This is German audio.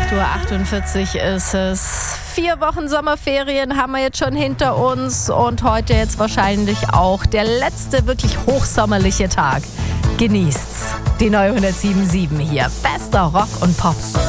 8:48 Uhr ist es. 4 Wochen Sommerferien haben wir jetzt schon hinter uns und heute jetzt wahrscheinlich auch der letzte wirklich hochsommerliche Tag. Genießt's. Die neue 107.7 hier. Bester Rock und Pop.